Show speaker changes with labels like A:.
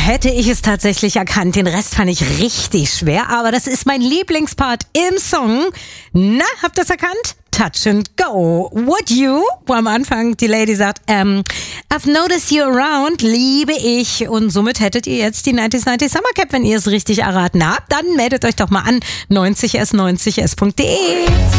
A: hätte ich es tatsächlich erkannt. Den Rest fand ich richtig schwer, aber das ist mein Lieblingspart im Song. Na, habt ihr es erkannt? Touch and Go. Would you? Wo am Anfang die Lady sagt, I've noticed you around, liebe ich. Und somit hättet ihr jetzt die 90s Summer Cap, wenn ihr es richtig erraten habt. Dann meldet euch doch mal an 90s90s.de.